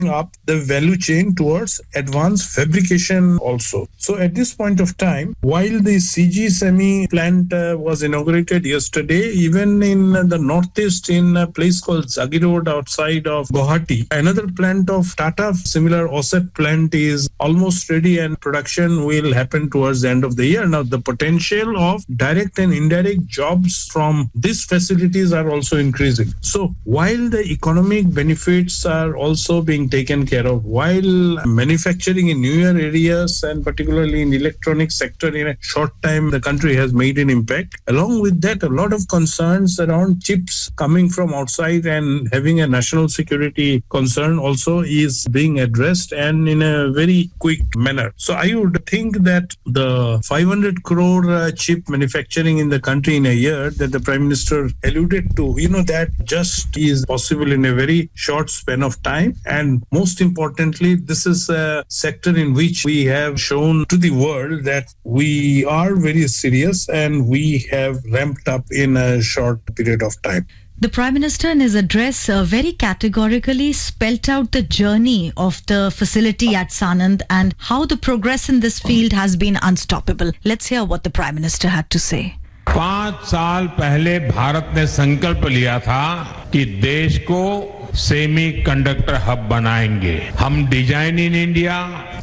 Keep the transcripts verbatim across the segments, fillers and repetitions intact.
up the value chain towards advanced fabrication also. So at this point of time, while the C G Semi plant uh, was inaugurated yesterday, even in uh, the northeast in a place called Zagi Road outside of Guwahati, another plant of Tata, similar O S E P plant is almost ready and production will happen towards the end of the year. Now the potential of direct and indirect jobs from these facilities are also increasing. So while the economic benefits are also being taken care of, while manufacturing in newer areas and particularly in electronic sector in a short time the country has made an impact, along with that a lot of concerns around chips coming from outside and having a national security concern also is being addressed, and in a very quick manner. So I would think that the five hundred crore uh, chip manufacturing in the country in a year that the Prime Minister alluded to, you know, that just is possible in a very short span of time. And most importantly, this is a sector in which we have shown to the world that we are very serious and we have ramped up in a short period of time. The Prime Minister in his address uh, very categorically spelt out the journey of the facility at Sanand and how the progress in this field has been unstoppable. Let's hear what the Prime Minister had to say. पांच साल पहले भारत ने संकल्प लिया था कि देश को सेमी कंडक्टर हब बनाएंगे। हम design in India,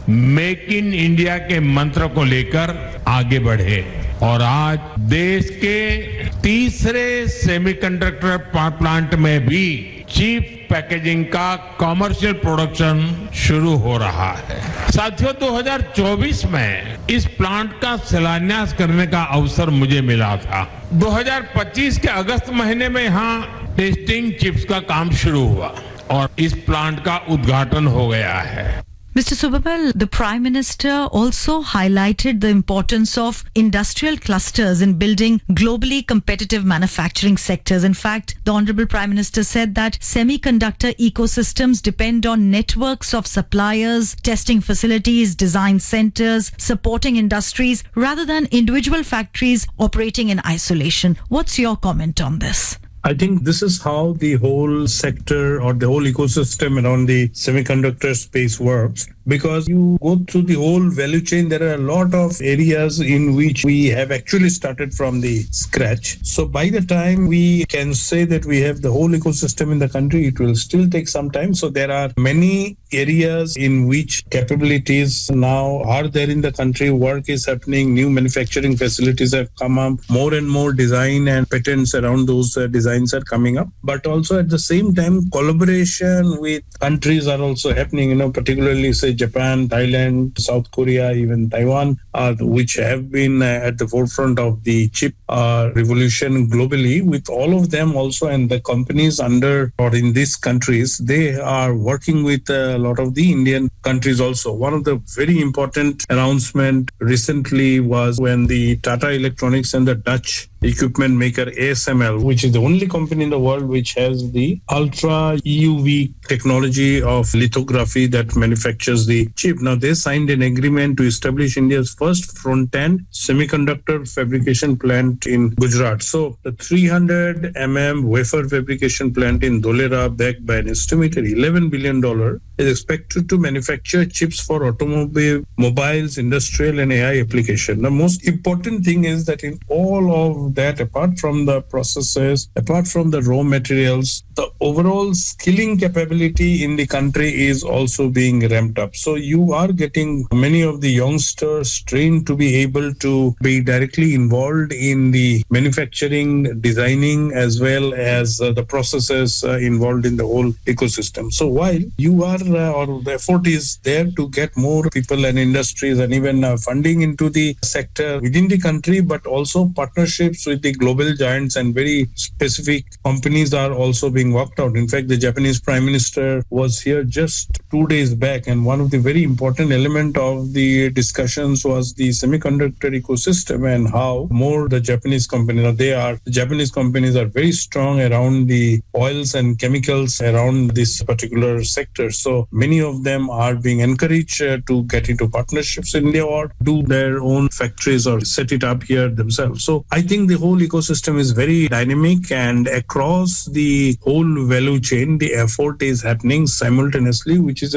make in India के मंत्र को लेकर आगे बढ़े और आज देश के तीसरे सेमीकंडक्टर प्लांट में भी चिप पैकेजिंग का कमर्शियल प्रोडक्शन शुरू हो रहा है। साथियों, दो हज़ार चौबीस में इस प्लांट का शिलान्यास करने का अवसर मुझे मिला था। दो हज़ार पच्चीस के अगस्त महीने में यहाँ टेस्टिंग चिप्स का काम शुरू हुआ और इस प्लांट का उद्घाटन हो गया है। Mister Subabal, the Prime Minister also highlighted the importance of industrial clusters in building globally competitive manufacturing sectors. In fact, the Honorable Prime Minister said that semiconductor ecosystems depend on networks of suppliers, testing facilities, design centers, supporting industries, rather than individual factories operating in isolation. What's your comment on this? I think this is how the whole sector or the whole ecosystem around the semiconductor space works. Because you go through the whole value chain, there are a lot of areas in which we have actually started from the scratch. So by the time we can say that we have the whole ecosystem in the country, it will still take some time. So there are many areas in which capabilities now are there in the country. Work is happening. New manufacturing facilities have come up. More and more design and patents around those uh, designs are coming up. But also at the same time, collaboration with countries are also happening, you know, particularly say Japan, Thailand, South Korea, even Taiwan, uh, which have been uh, at the forefront of the chip uh, revolution globally. With all of them also, and the companies under or in these countries, they are working with a lot of the Indian countries also. One of the very important announcement recently was when the Tata Electronics and the Dutch equipment maker A S M L, which is the only company in the world which has the ultra E U V technology of lithography that manufactures the chip. Now they signed an agreement to establish India's first front-end semiconductor fabrication plant in Gujarat. So the three hundred millimeter wafer fabrication plant in Dholera, backed by an estimated eleven billion dollars, is expected to manufacture chips for automobile, mobiles, industrial and A I application. The most important thing is that in all of that, apart from the processes, apart from the raw materials, the overall skilling capability in the country is also being ramped up. So you are getting many of the youngsters trained to be able to be directly involved in the manufacturing, designing, as well as uh, the processes uh, involved in the whole ecosystem. So while you are, uh, or the effort is there to get more people and industries and even uh, funding into the sector within the country, but also partnerships with the global giants and very specific companies are also being worked out. In fact, the Japanese Prime Minister was here just two days back, and one of the very important element of the discussions was the semiconductor ecosystem and how more the Japanese companies, they are, the Japanese companies are very strong around the oils and chemicals around this particular sector. So many of them are being encouraged uh, to get into partnerships in India or do their own factories or set it up here themselves. So I think think the whole ecosystem is very dynamic, and across the whole value chain, the effort is happening simultaneously, which is